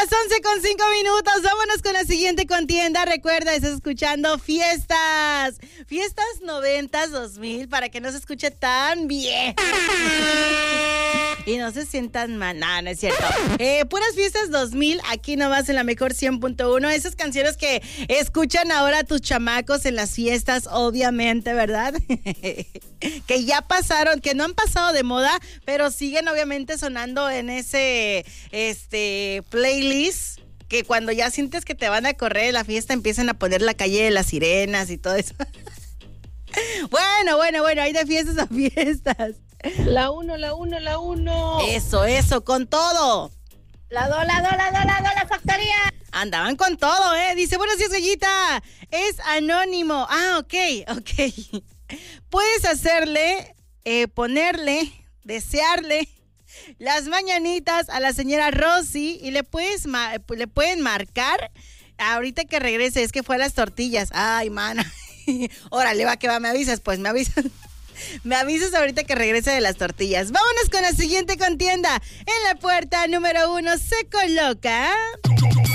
las 11:05. Vámonos con la siguiente contienda. Recuerda, estás escuchando Fiestas 90s, 2000, para que no se escuche tan bien y no se sientan mal. No es cierto. Puras fiestas 2000, aquí nomás en la mejor 100.1. Esas canciones que escuchan ahora tus chamacos en las fiestas, obviamente, ¿verdad? Que ya pasaron, que no han pasado de moda, pero siguen obviamente sonando en ese playlist, que cuando ya sientes que te van a correr de la fiesta empiezan a poner La Calle de las Sirenas y todo eso. Bueno, hay de fiestas a fiestas. La uno. Eso, con todo. La factoría. Andaban con todo, Dice, buenos días, Gallita. Es anónimo. Ah, ok. Puedes hacerle, ponerle, desearle las mañanitas a la señora Rosy y le pueden marcar ahorita que regrese. Es que fue a las tortillas. Ay, mana. Órale, va que va, me avisas, pues, me avisas. Me avisas ahorita que regrese de las tortillas. Vámonos con la siguiente contienda. En la puerta número 1 se coloca...